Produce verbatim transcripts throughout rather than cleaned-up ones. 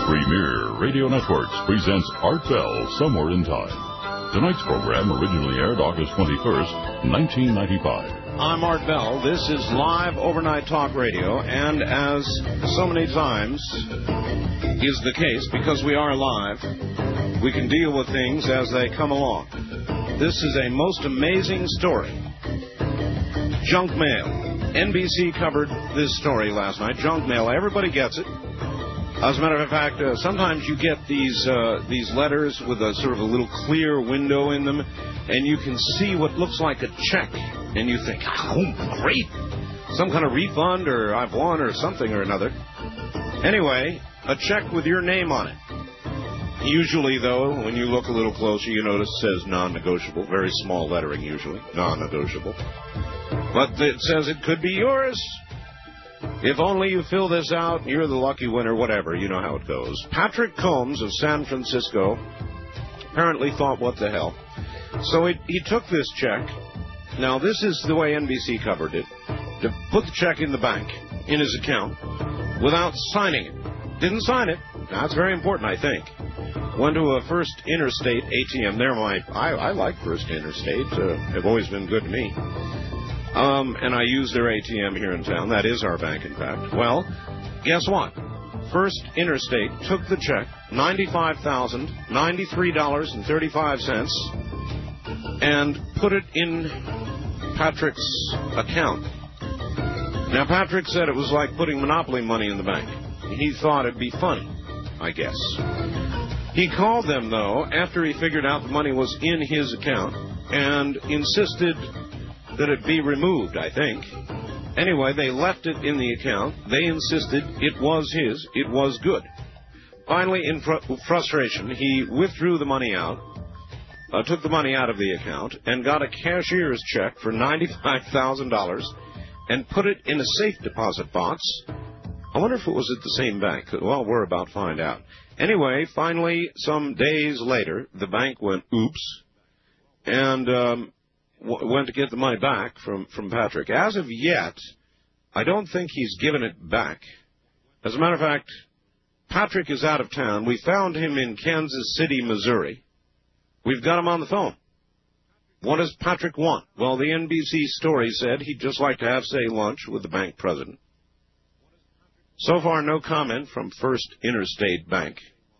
Premier Radio Networks presents Art Bell Somewhere in Time. Tonight's program originally aired August twenty-first, nineteen ninety-five. I'm Art Bell. This is live overnight talk radio, and as so many times is the case, because we are live, we can deal with things as they come along. This is a most amazing story. Junk mail. N B C covered this story last night. Junk mail. Everybody gets it. As a matter of fact, uh, sometimes you get these uh, these letters with a sort of a little clear window in them, and you can see what looks like a check, and you think, oh, great, some kind of refund, or I've won, or something or another. Anyway, a check with your name on it. Usually, though, when you look a little closer, you notice it says non-negotiable. Very small lettering, usually. Non-negotiable. But it says it could be yours. If only you fill this out, you're the lucky winner, whatever. You know how it goes. Patrick Combs of San Francisco apparently thought, what the hell? So he, he took this check. Now, this is the way N B C covered it. To put the check in the bank, in his account, without signing it. Didn't sign it. That's very important, I think. Went to a First Interstate A T M. They're my, I, I like First Interstate. Uh, they've always been good to me. Um, and I use their A T M here in town. That is our bank, in fact. Well, guess what? First Interstate took the check, ninety-five thousand ninety-three dollars and thirty-five cents, and put it in Patrick's account. Now, Patrick said it was like putting Monopoly money in the bank. He thought it'd be funny, I guess. He called them, though, after he figured out the money was in his account, and insisted that it be removed, I think. Anyway, they left it in the account. They insisted it was his. It was good. Finally, in fr- frustration, he withdrew the money out, uh, took the money out of the account, and got a cashier's check for ninety-five thousand dollars and put it in a safe deposit box. I wonder if it was at the same bank. Well, we're about to find out. Anyway, finally, some days later, the bank went, oops, and um, w- went to get the money back from, from Patrick. As of yet, I don't think he's given it back. As a matter of fact, Patrick is out of town. We found him in Kansas City, Missouri. We've got him on the phone. What does Patrick want? Well, the N B C story said he'd just like to have, say, lunch with the bank president. So far, no comment from First Interstate Bank.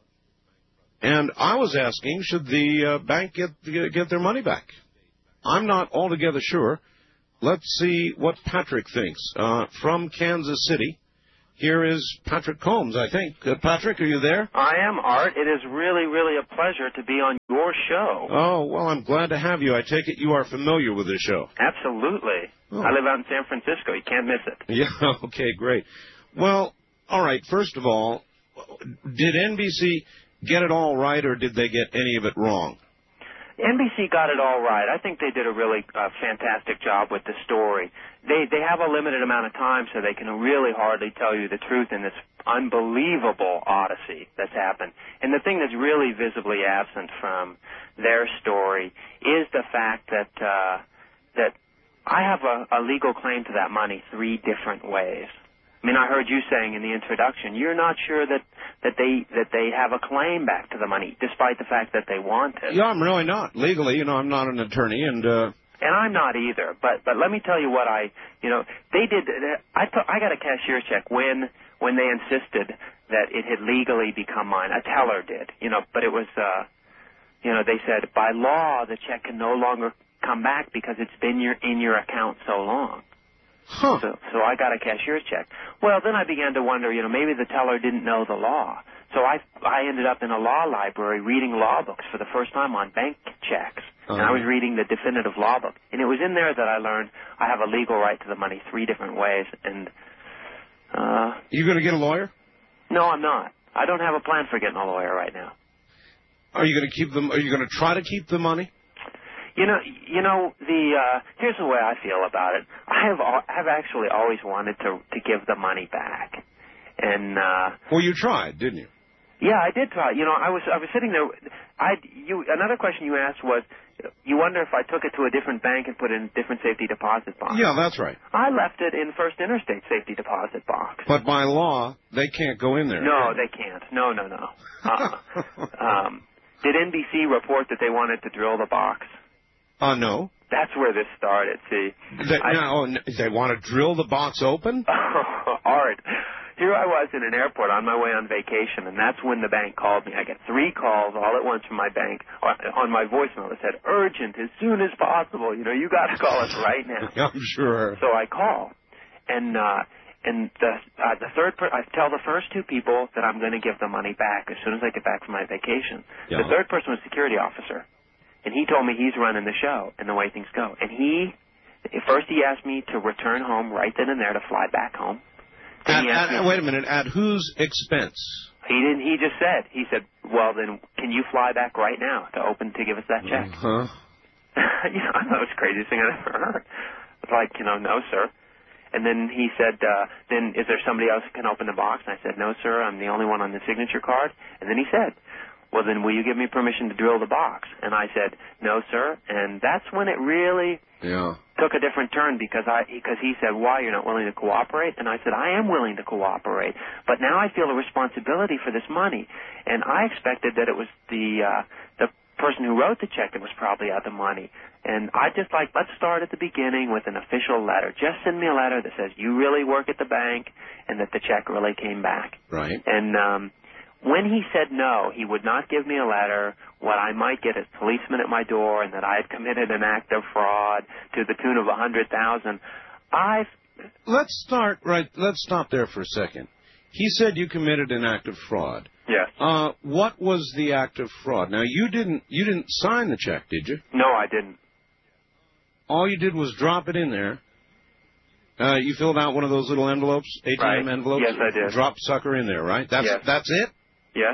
And I was asking, should the uh, bank get get their money back? I'm not altogether sure. Let's see what Patrick thinks. Uh, from Kansas City, here is Patrick Combs, I think. Uh, Patrick, are you there? I am, Art. It is really, really a pleasure to be on your show. Oh, well, I'm glad to have you. I take it you are familiar with this show. Absolutely. Oh. I live out in San Francisco. You can't miss it. Yeah, okay, great. Well, all right, first of all, did N B C get it all right, or did they get any of it wrong? N B C got it all right. I think they did a really uh, fantastic job with the story. They they have a limited amount of time, so they can really hardly tell you the truth in this unbelievable odyssey that's happened. And the thing that's really visibly absent from their story is the fact that uh, that I have a, a legal claim to that money three different ways. I mean, I heard you saying in the introduction, you're not sure that, that they that they have a claim back to the money, despite the fact that they want it. Yeah, I'm really not. Legally, you know, I'm not an attorney, and... Uh... And I'm not either, but but let me tell you what I, you know, they did, I, th- I got a cashier's check when when they insisted that it had legally become mine. A teller did, you know, but it was, uh, you know, they said, by law, the check can no longer come back because it's been your, in your account so long. Huh. So, so I got a cashier's check. Well, then I began to wonder, you know, maybe the teller didn't know the law. So I, I ended up in a law library reading law books for the first time on bank checks. Uh-huh. And I was reading the definitive law book. And it was in there that I learned I have a legal right to the money three different ways. And, uh... You going to get a lawyer? No, I'm not. I don't have a plan for getting a lawyer right now. Are you going to keep them, are you going to try to keep the money? You know, you know the. Uh, here's the way I feel about it. I have, I have actually always wanted to to give the money back, and. Uh, well, you tried, didn't you? Yeah, I did try. You know, I was I was sitting there. I you another question you asked was, you wonder if I took it to a different bank and put it in a different safety deposit box. Yeah, that's right. I left it in First Interstate safety deposit box. But by law, they can't go in there. No, they can't. No, no, no. Uh-uh. um, did N B C report that they wanted to drill the box? Uh, no. That's where this started. See, They, I, no, they want to drill the box open? Art. Here I was in an airport on my way on vacation, and that's when the bank called me. I got three calls all at once from my bank on my voicemail that said, urgent, as soon as possible. You know, you got to call us right now. I'm sure. So I call, and uh, and the uh, the third per- I tell the first two people that I'm going to give the money back as soon as I get back from my vacation. Yeah. The third person was a security officer, and he told me he's running the show and the way things go. And he, first he asked me to return home right then and there to fly back home. At, at, wait a minute. At whose expense? He didn't. He just said. He said, "Well, then, can you fly back right now to open to give us that check?" Uh-huh. You know, that was the craziest thing I've ever heard. I was like, you know, no, sir. And then he said, uh, "Then is there somebody else who can open the box?" And I said, "No, sir. I'm the only one on the signature card." And then he said, "Well, then, will you give me permission to drill the box?" And I said, "No, sir." And that's when it really Yeah. took a different turn because I because he said, "Why, you're not willing to cooperate?" And I said, "I am willing to cooperate, but now I feel a responsibility for this money." And I expected that it was the uh, the person who wrote the check that was probably out the money. And I just like, let's start at the beginning with an official letter. Just send me a letter that says you really work at the bank and that the check really came back. Right. And um, when he said no, he would not give me a letter, what I might get is policemen at my door and that I had committed an act of fraud to the tune of a hundred thousand. I Let's start right. Let's stop there for a second. He said you committed an act of fraud. Yes. Uh, what was the act of fraud? Now you didn't you didn't sign the check, did you? No, I didn't. All you did was drop it in there. Uh, you filled out one of those little envelopes, A T M Right. envelopes. Yes, I did. Drop sucker in there, right? That's Yes. that's it. Yes.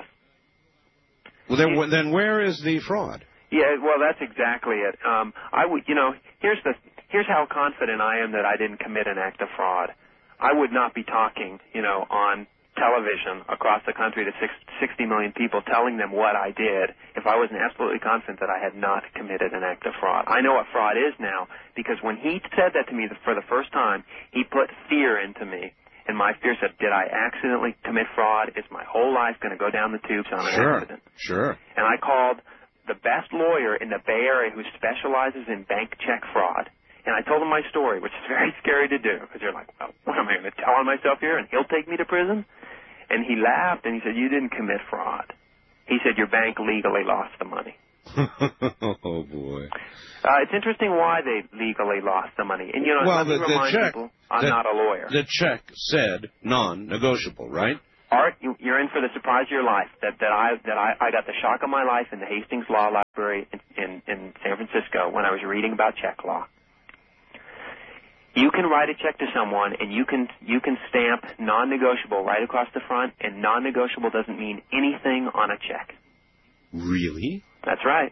Well, then, then where is the fraud? Yeah, well, that's exactly it. Um, I would, you know, here's the here's how confident I am that I didn't commit an act of fraud. I would not be talking, you know, on television across the country to sixty million people telling them what I did if I wasn't absolutely confident that I had not committed an act of fraud. I know what fraud is now because when he said that to me for the first time, he put fear into me. And my fear said, did I accidentally commit fraud? Is my whole life going to go down the tubes on an Sure, accident? sure. And I called the best lawyer in the Bay Area who specializes in bank check fraud. And I told him my story, which is very scary to do because you're like, well, what am I going to tell on myself here? And he'll take me to prison? And he laughed and he said, you didn't commit fraud. He said, your bank legally lost the money. Oh, boy. Uh, it's interesting why they legally lost the money. And, you know, Well, let me the- the remind check- people, I'm the- not a lawyer. The check said non-negotiable, right? Art, you, you're in for the surprise of your life. That that I that I, I got the shock of my life in the Hastings Law Library in, in, in San Francisco when I was reading about check law. You can write a check to someone, and you can you can stamp non-negotiable right across the front, and non-negotiable doesn't mean anything on a check. Really? That's right.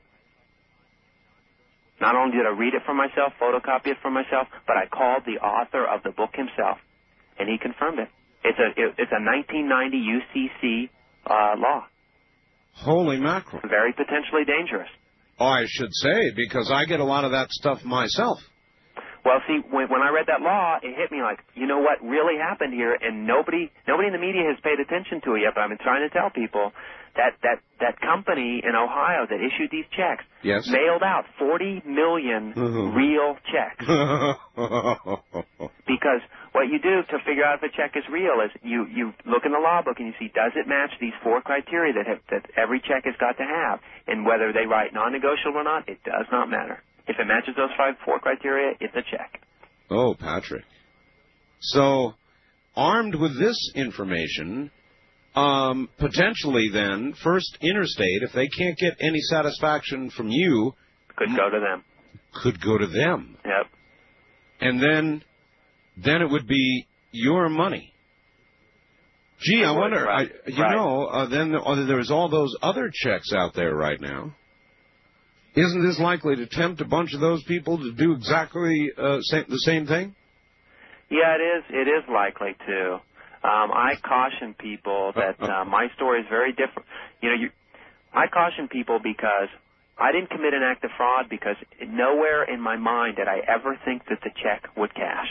Not only did I read it for myself, photocopy it for myself, but I called the author of the book himself, and he confirmed it. It's a it, it's a nineteen ninety U C C uh, law. Holy mackerel. Very potentially dangerous. Oh, I should say, because I get a lot of that stuff myself. Well, see, when, when I read that law, it hit me like, you know what really happened here, and nobody nobody in the media has paid attention to it yet, but I've been trying to tell people that that, that company in Ohio that issued these checks Yes. mailed out forty million real checks. Because what you do to figure out if a check is real is you, you look in the law book and you see, does it match these four criteria that, have, that every check has got to have? And whether they write non-negotiable or not, it does not matter. If it matches those five, four criteria, it's a check. Oh, Patrick. So, armed with this information, um, potentially then, First Interstate, if they can't get any satisfaction from you, Could go to them. could go to them. Yep. And then, then it would be your money. Gee, It I would, wonder, right, I, you right. know, uh, then the, uh, there's all those other checks out there right now. Isn't this likely to tempt a bunch of those people to do exactly uh, same, the same thing? Yeah, it is. It is likely to. Um, I caution people that uh, my story is very different. You know, you, I caution people because I didn't commit an act of fraud because nowhere in my mind did I ever think that the check would cash.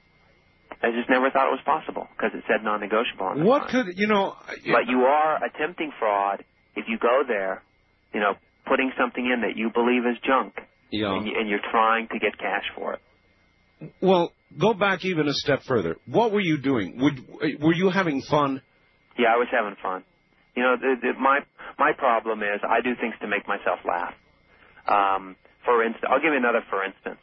I just never thought it was possible because it said non-negotiable on the What front. could, you know... But you are attempting fraud if you go there, you know, putting something in that you believe is junk, yeah. and, you, and you're trying to get cash for it. Well, go back even a step further. What were you doing? Would, were you having fun? Yeah, I was having fun. You know, the, the, my my problem is I do things to make myself laugh. Um, for instance, I'll give you another for instance.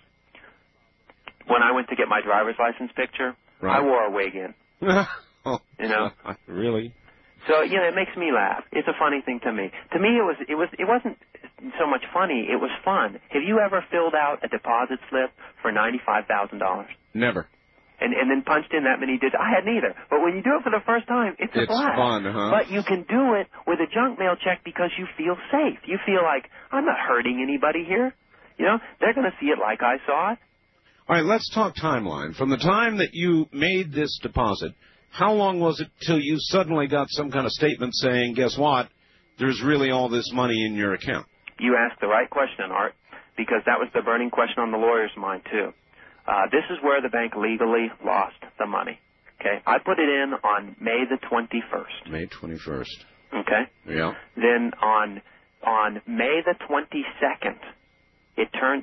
When I went to get my driver's license picture, right. I wore a wig in. oh, you know, really? So you know, it makes me laugh. It's a funny thing to me. To me, it was it was it wasn't so much funny. It was fun. Have you ever filled out a deposit slip for ninety-five thousand dollars? Never. And and then punched in that many digits? I hadn't either. But when you do it for the first time, it's a it's blast. It's fun, huh? But you can do it with a junk mail check because you feel safe. You feel like I'm not hurting anybody here. You know, they're going to see it like I saw it. All right, let's talk timeline. From the time that you made this deposit, how long was it till you suddenly got some kind of statement saying, guess what, there's really all this money in your account? You asked the right question, Art, because that was the burning question on the lawyer's mind, too. Uh, this is where the bank legally lost the money. Okay? I put it in on May the twenty-first. May twenty-first. Okay? Yeah. Then on on May the twenty-second, it turned...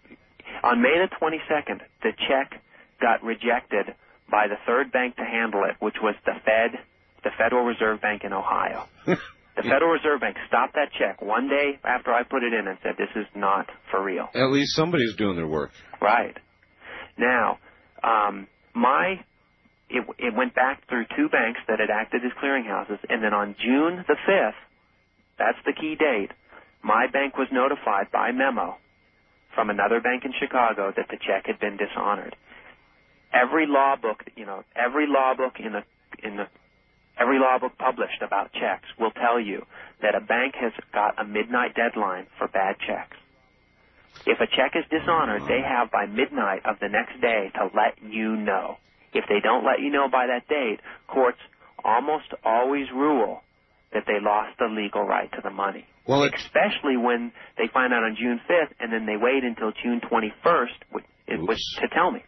On May the twenty-second, the check got rejected by the third bank to handle it, which was the Fed, the Federal Reserve Bank in Ohio. The Federal Reserve Bank stopped that check one day after I put it in and said, this is not for real. At least somebody's doing their work. Right. Now, um, my it, it went back through two banks that had acted as clearinghouses, and then on June the fifth, that's the key date, my bank was notified by memo from another bank in Chicago that the check had been dishonored. Every law book, you know, every law book in the in the every law book published about checks will tell you that a bank has got a midnight deadline for bad checks. If a check is dishonored, they have by midnight of the next day to let you know. If they don't let you know by that date, courts almost always rule that they lost the legal right to the money. Well, especially when they find out on June fifth, and then they wait until June twenty-first which, which, to tell me.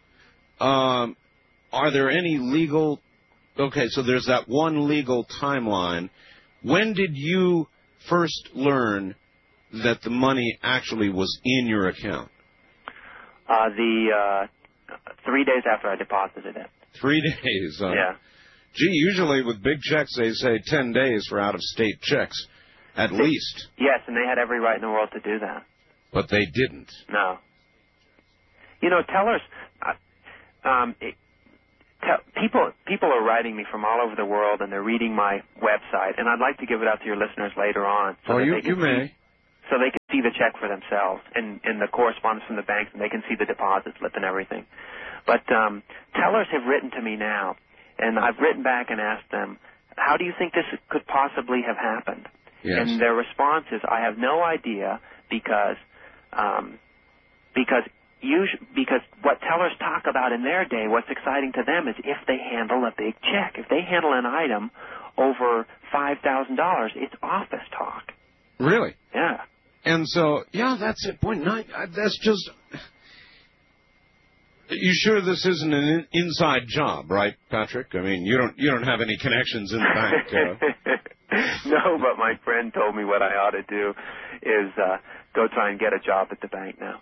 Um, are there any legal... Okay, so there's that one legal timeline. When did you first learn that the money actually was in your account? Uh, the uh, three days after I deposited it. Three days? Uh, yeah. Gee, usually with big checks they say ten days for out-of-state checks, at they, least. Yes, and they had every right in the world to do that. But they didn't. No. You know, tellers, uh, um, it, te- people people are writing me from all over the world, and they're reading my website, and I'd like to give it out to your listeners later on. So oh, that you, they can you may. See, so they can see the check for themselves and, and the correspondence from the banks, and they can see the deposit slip and everything. But um, tellers have written to me now, and I've written back and asked them, how do you think this could possibly have happened? Yes. And their response is, I have no idea because um, because usually, because what tellers talk about in their day, what's exciting to them is if they handle a big check. If they handle an item over five thousand dollars, it's office talk. Really? Yeah. And so, yeah, that's it. Boy, nine, that's just... You sure this isn't an inside job, right, Patrick? I mean, you don't you don't have any connections in the bank. Uh... No, but my friend told me what I ought to do is uh, go try and get a job at the bank now.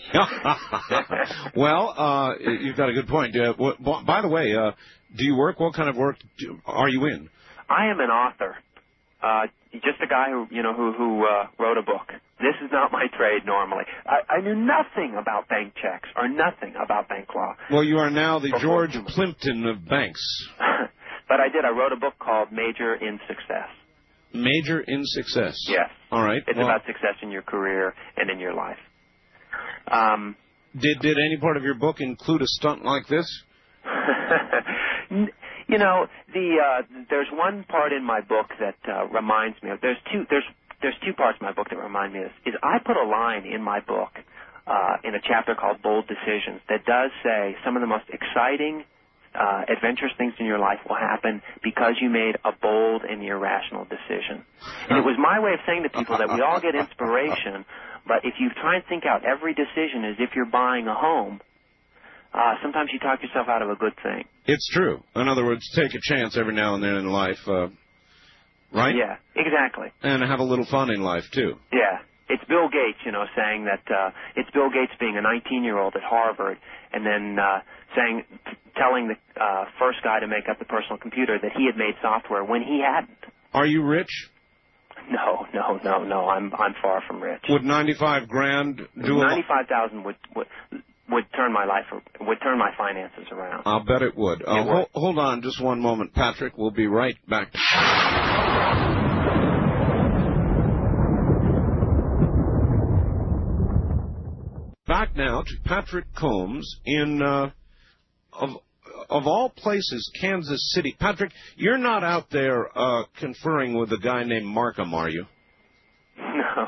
Well, uh, you've got a good point. Uh, what, by the way, uh, do you work? What kind of work do, are you in? I am an author. Uh, just a guy who, you know, who, who uh, wrote a book. This is not my trade normally. I, I knew nothing about bank checks or nothing about bank law. Well, you are now the George Plimpton of banks. But I did. I wrote a book called Major in Success. Major in Success? Yes. All right. It's well, about success in your career and in your life. Um, did, did any part of your book include a stunt like this? You know, the uh, there's one part in my book that uh, reminds me of. There's two. There's there's two parts in my book that remind me of this. Is I put a line in my book uh, in a chapter called Bold Decisions that does say some of the most exciting uh, adventurous things in your life will happen because you made a bold and irrational decision. And it was my way of saying to people that we all get inspiration, but if you try and think out every decision as if you're buying a home, uh, sometimes you talk yourself out of a good thing. It's true. In other words, take a chance every now and then in life, uh, right? Yeah, exactly. And have a little fun in life, too. Yeah. It's Bill Gates, you know, saying that uh, it's Bill Gates being a nineteen-year-old at Harvard and then uh, saying, t- telling the uh, first guy to make up the personal computer that he had made software when he hadn't. Are you rich? No, no, no, no. I'm I'm far from rich. Would ninety-five grand do? Ninety-five thousand would, would would turn my life would turn my finances around. I'll bet it would. Uh, it would. Ho- hold on, just one moment, Patrick. We'll be right back. Back now to Patrick Combs in, uh, of of all places, Kansas City. Patrick, you're not out there uh, conferring with a guy named Markham, are you? No.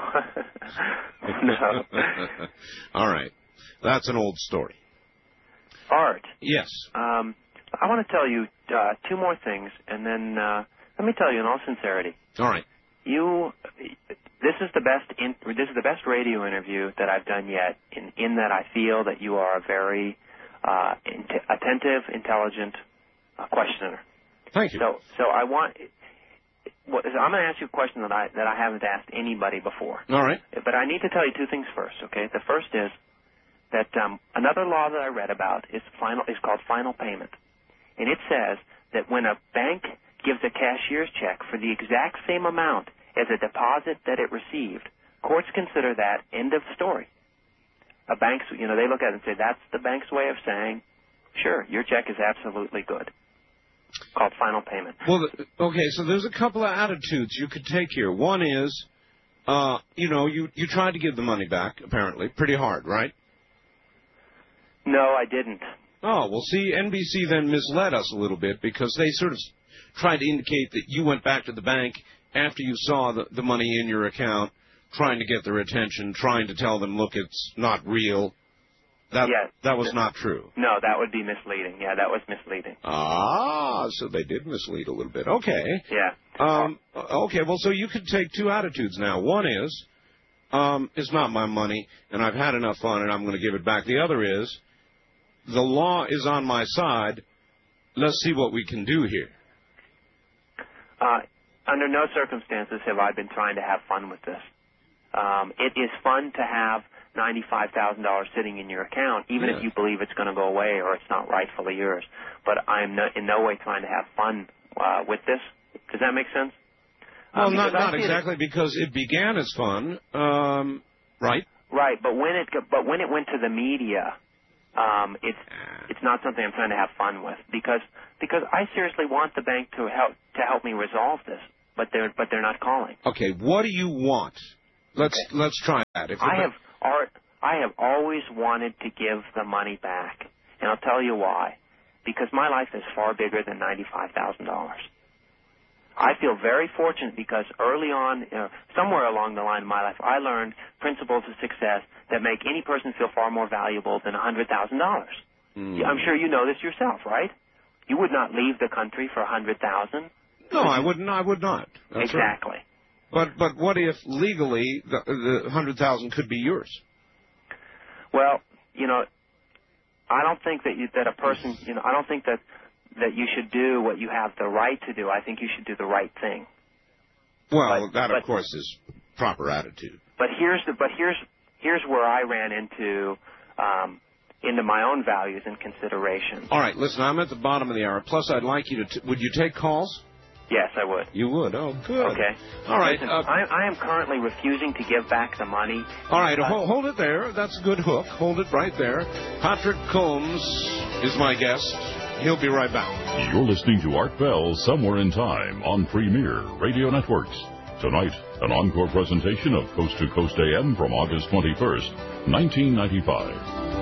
No. All right. That's an old story. Art. Yes. Um, I want to tell you uh, two more things, and then uh, let me tell you in all sincerity. All right. You... This is the best. In, this is the best radio interview that I've done yet. In, in that I feel that you are a very uh, in, attentive, intelligent uh, questioner. Thank you. So, so I want. Well, I'm going to ask you a question that I that I haven't asked anybody before. All right. But I need to tell you two things first. Okay. The first is that um, another law that I read about is final is called final payment, and it says that when a bank gives a cashier's check for the exact same amount as a deposit that it received, courts consider that end of story. A bank's, you know, they look at it and say, that's the bank's way of saying, sure, your check is absolutely good. Called final payment. Well, okay, so there's a couple of attitudes you could take here. One is, uh, you know, you, you tried to give the money back, apparently, pretty hard, right? No, I didn't. Oh, well, see, N B C then misled us a little bit because they sort of tried to indicate that you went back to the bank after you saw the, the money in your account, trying to get their attention, trying to tell them, look, it's not real. That yes. that was not true. No, that would be misleading. Yeah, that was misleading. Ah, so they did mislead a little bit. Okay. Yeah. Um. Okay, well, so you could take two attitudes now. One is, um, it's not my money, and I've had enough fun, and I'm going to give it back. The other is, the law is on my side. Let's see what we can do here. Uh, under no circumstances have I been trying to have fun with this. Um, it is fun to have ninety-five thousand dollars sitting in your account, even yeah. if you believe it's going to go away or it's not rightfully yours. But I'm no, in no way trying to have fun uh, with this. Does that make sense? Well, um, not not exactly it, because it began as fun, um, right? Right, but when it but when it went to the media, um, it's it's not something I'm trying to have fun with because because I seriously want the bank to help to help me resolve this, but they're but they're not calling. Okay, what do you want? Let's okay. let's try that. If I have art. I have always wanted to give the money back, and I'll tell you why. Because my life is far bigger than ninety-five thousand dollars. I feel very fortunate because early on, you know, somewhere along the line of my life, I learned principles of success that make any person feel far more valuable than one hundred thousand dollars. Mm. I'm sure you know this yourself, right? You would not leave the country for one hundred thousand dollars. No, I wouldn't. I would not. That's exactly. Right. But but what if legally the, the one hundred thousand dollars could be yours? Well, you know, I don't think that you, that a person, you know, I don't think that that you should do what you have the right to do. I think you should do the right thing. Well, but, that but, of course is proper attitude. But here's the but here's here's where I ran into um, into my own values and considerations. All right, listen, I'm at the bottom of the hour. Plus, I'd like you to. T- would you take calls? Yes, I would. You would? Oh, good. Okay. All right. Listen, uh, I, I am currently refusing to give back the money. All right, uh, hold, hold it there. That's a good hook. Hold it right there. Patrick Combs is my guest. He'll be right back. You're listening to Art Bell Somewhere in Time on Premier Radio Networks. Tonight, an encore presentation of Coast to Coast A M from August twenty-first, nineteen ninety-five.